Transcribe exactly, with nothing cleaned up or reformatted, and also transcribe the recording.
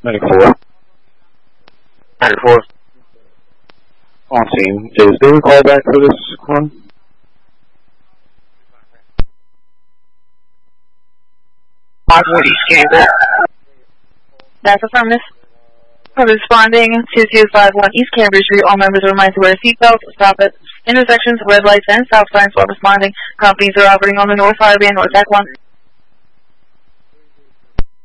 ninety-four. ninety-four. On scene. Is there a call back for this one? five one East Camber. That's affirmative. Responding to C S five one East Cambridge Street, all members are reminded to wear seatbelts, stop at intersections, red lights, and stop signs while responding. Companies are operating on the North Highway and North Act one.